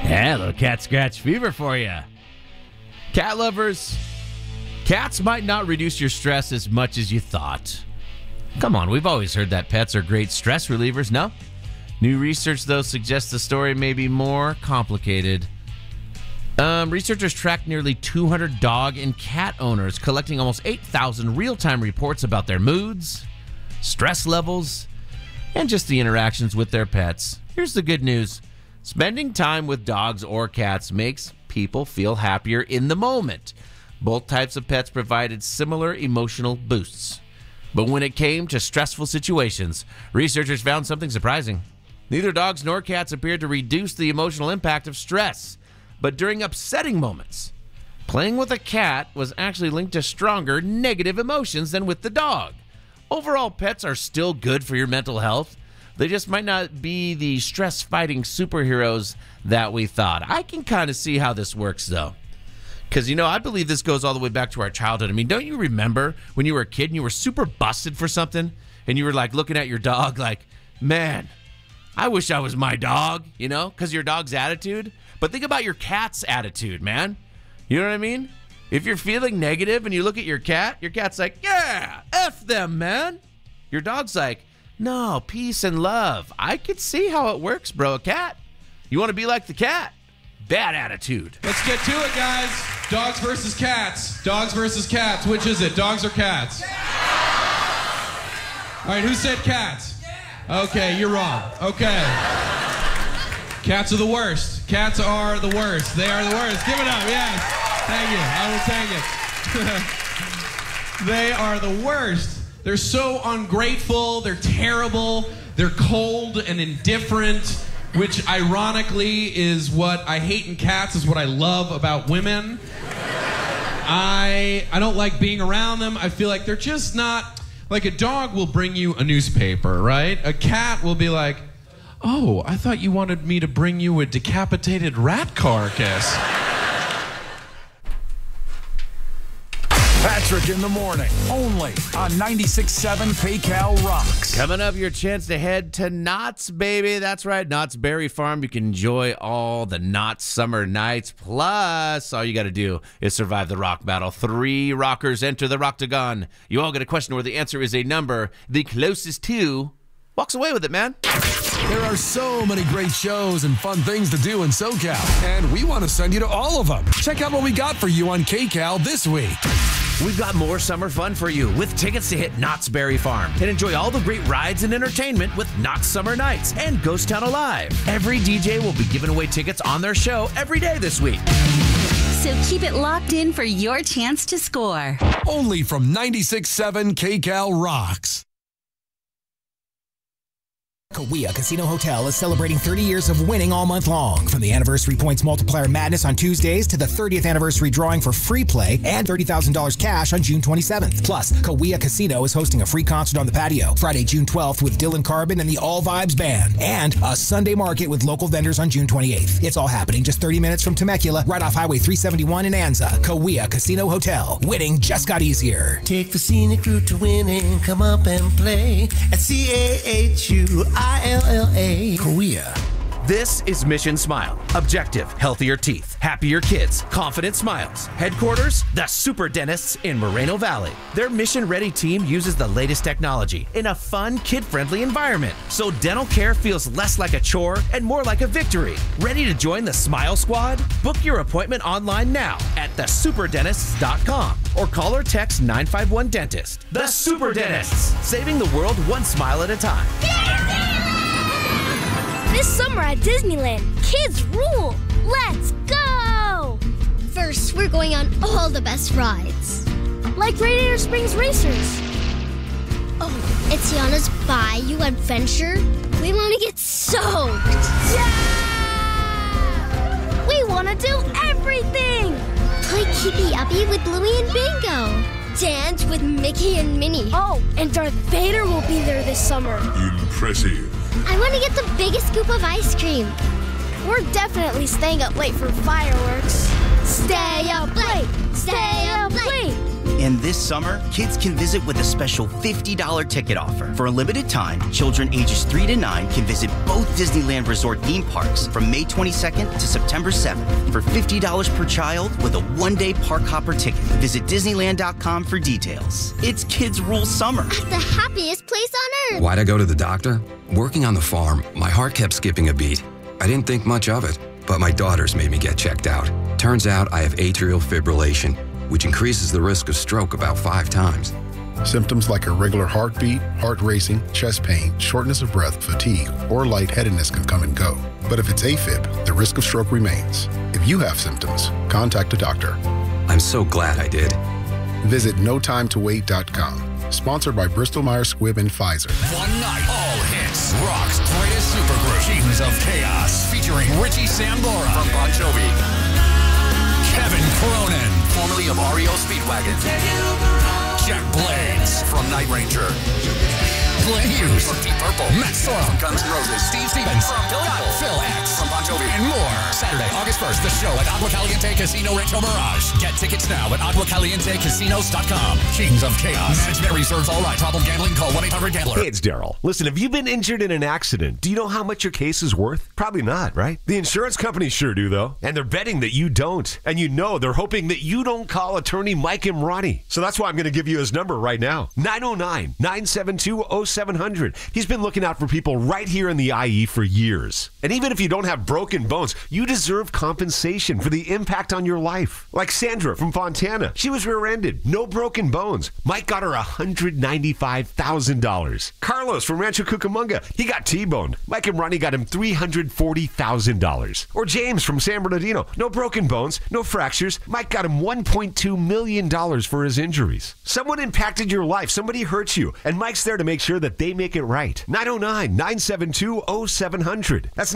Yeah, a little cat scratch fever for you. Cat lovers, cats might not reduce your stress as much as you thought. Come on, we've always heard that pets are great stress relievers, no? New research, though, suggests the story may be more complicated. Researchers tracked nearly 200 dog and cat owners, collecting almost 8,000 real-time reports about their moods, stress levels, and just the interactions with their pets. Here's the good news. Spending time with dogs or cats makes people feel happier in the moment. Both types of pets provided similar emotional boosts. But when it came to stressful situations, researchers found something surprising. Neither dogs nor cats appeared to reduce the emotional impact of stress. But during upsetting moments, playing with a cat was actually linked to stronger negative emotions than with the dog. Overall, pets are still good for your mental health. They just might not be the stress-fighting superheroes that we thought. I can kind of see how this works, though. Because, I believe this goes all the way back to our childhood. I mean, don't you remember when you were a kid and you were super busted for something? And you were, looking at your dog like, man, I wish I was my dog, because your dog's attitude. But think about your cat's attitude, man. You know what I mean? If you're feeling negative and you look at your cat's like, yeah, F them, man. Your dog's like, no, peace and love. I could see how it works, bro. A cat. You want to be like the cat? Bad attitude. Let's get to it, guys. Dogs versus cats. Dogs versus cats. Which is it, dogs or cats? All right, who said cats? Okay, you're wrong. Okay. Cats are the worst. Cats are the worst. They are the worst. Give it up, yes. Thank you. I will take it. They are the worst. They're so ungrateful. They're terrible. They're cold and indifferent, which ironically is what I hate in cats, is what I love about women. I don't like being around them. I feel like they're just not, like a dog will bring you a newspaper, right? A cat will be like, oh, I thought you wanted me to bring you a decapitated rat carcass. Patrick in the morning, only on 96.7 KCAL Rocks. Coming up, your chance to head to Knott's, baby. That's right, Knott's Berry Farm. You can enjoy all the Knott's summer nights. Plus, all you got to do is survive the rock battle. 3 rockers enter the Roctagon. You all get a question where the answer is a number. The closest to walks away with it, man. There are so many great shows and fun things to do in SoCal, and we want to send you to all of them. Check out what we got for you on KCAL this week. We've got more summer fun for you with tickets to hit Knott's Berry Farm and enjoy all the great rides and entertainment with Knott's Summer Nights and Ghost Town Alive. Every DJ will be giving away tickets on their show every day this week. So keep it locked in for your chance to score. Only from 96.7 KCAL Rocks. Kauai Casino Hotel is celebrating 30 years of winning all month long. From the Anniversary Points Multiplier Madness on Tuesdays to the 30th anniversary drawing for free play and $30,000 cash on June 27th. Plus, Kauai Casino is hosting a free concert on the patio Friday, June 12th with Dylan Carbon and the All Vibes Band. And a Sunday market with local vendors on June 28th. It's all happening just 30 minutes from Temecula, right off Highway 371 in Anza. Kauai Casino Hotel. Winning just got easier. Take the scenic route to winning. Come up and play at CAHUILLA. Kauai. This is Mission Smile. Objective, healthier teeth, happier kids, confident smiles. Headquarters, the Super Dentists in Moreno Valley. Their mission-ready team uses the latest technology in a fun, kid-friendly environment, so dental care feels less like a chore and more like a victory. Ready to join the Smile Squad? Book your appointment online now at thesuperdentists.com or call or text 951-DENTIST. The Super Dentists, saving the world one smile at a time. This summer at Disneyland, kids rule! Let's go! First, we're going on all the best rides. Like Radiator Springs Racers. Oh, it's Tiana's Bayou Adventure. We want to get soaked. Yeah! We want to do everything! Play Keepy Uppy with Bluey and Bingo. Dance with Mickey and Minnie. Oh, and Darth Vader will be there this summer. Impressive. I want to get the biggest scoop of ice cream. We're definitely staying up late for fireworks. Stay up late! Stay up late! And this summer, kids can visit with a special $50 ticket offer. For a limited time, children ages 3 to 9 can visit both Disneyland Resort theme parks from May 22nd to September 7th for $50 per child with a one-day park hopper ticket. Visit Disneyland.com for details. It's Kids Rule Summer. At the happiest place on earth. Why'd I go to the doctor? Working on the farm, my heart kept skipping a beat. I didn't think much of it, but my daughters made me get checked out. Turns out I have atrial fibrillation, which increases the risk of stroke about 5 times. Symptoms like irregular heartbeat, heart racing, chest pain, shortness of breath, fatigue, or lightheadedness can come and go. But if it's AFib, the risk of stroke remains. If you have symptoms, contact a doctor. I'm so glad I did. Visit notimetowait.com. Sponsored by Bristol-Myers Squibb and Pfizer. One night, all hits. Rock's greatest supergroup, Kings of Chaos, featuring Richie Sambora from Bon Jovi, Kevin Cronin, formerly of REO Speedwagon, Jack Blades from Night Ranger, Glenn Hughes from Deep Purple, Matt Sorum from Guns N' Roses, Steve Stevens from Billy Idol, Phil X from Bon Jovi, and more. Saturday, August 1st, the show at Agua Caliente Casino Rancho Mirage. Get tickets now at aguacalientecasinos.com. Kings of Chaos. Management reserves all right. Problem gambling? Call 1-800-GAMBLER. Hey, it's Daryl. Listen, have you been injured in an accident? Do you know how much your case is worth? Probably not, right? The insurance companies sure do, though. And they're betting that you don't. And you know they're hoping that you don't call attorney Mike Imrani. So that's why I'm going to give you his number right now. 909-972-0700. He's been looking out for people right here in the IE for years. And even if you don't have broken bones, you deserve compensation for the impact on your life. Like Sandra from Fontana. She was rear-ended. No broken bones. Mike got her $195,000. Carlos from Rancho Cucamonga. He got T-boned. Mike and Ronnie got him $340,000. Or James from San Bernardino. No broken bones. No fractures. Mike got him $1.2 million for his injuries. Someone impacted your life. Somebody hurt you. And Mike's there to make sure that they make it right. 909-972-0700. That's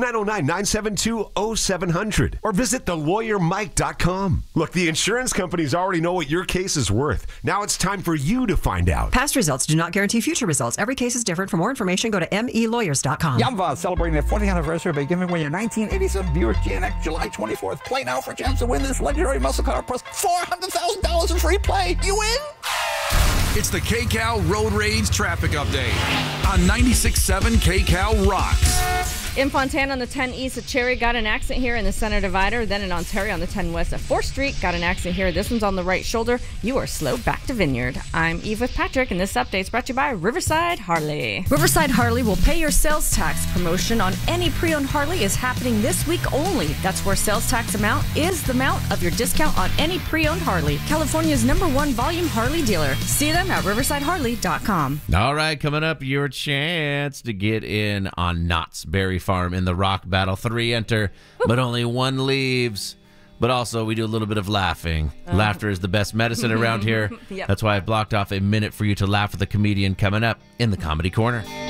909-972-0700. Or visit thelawyermike.com. Look, the insurance companies already know what your case is worth. Now it's time for you to find out. Past results do not guarantee future results. Every case is different. For more information, go to melawyers.com. Yamva celebrating their 40th anniversary by giving away your 1987 Buick GNX July 24th. Play now for a chance to win this legendary muscle car plus $400,000 in free play. You win? It's the KCAL Road Rage Traffic Update on 96.7 KCAL Rocks. In Fontana on the 10 East at Cherry, got an accident here in the center divider. Then in Ontario on the 10 West at 4th Street, got an accident here. This one's on the right shoulder. You are slow back to Vineyard. I'm Eve with Patrick, and this update is brought to you by Riverside Harley. Riverside Harley will pay your sales tax. Promotion on any pre-owned Harley is happening this week only. That's where sales tax amount is the amount of your discount on any pre-owned Harley. California's #1 volume Harley dealer. See them at riversideharley.com. All right, coming up, your chance to get in on Knott's Berry Farm in the Rock Battle. 3 enter, but only 1 leaves. But also, we do a little bit of laughing. Laughter is the best medicine around here. Yep. That's why I've blocked off a minute for you to laugh with a comedian coming up in the Comedy Corner.